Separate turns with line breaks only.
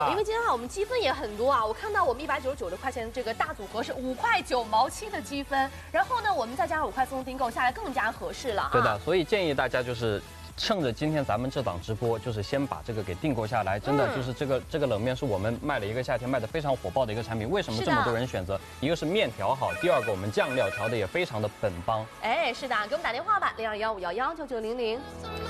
因为今天的话，我们积分也很多啊。我看到我们199块钱这个大组合是5块9毛7的积分，然后呢，我们再加上5块送订购下来更加合适了啊。
对的，所以建议大家就是趁着今天咱们这档直播，就是先把这个给订购下来。真的就是这个冷面是我们卖了一个夏天卖的非常火爆的一个产品。为什么这么多人选择？一个是面条好，第二个我们酱料调的也非常的本帮。
哎，是的，给我们打电话吧，0215119900。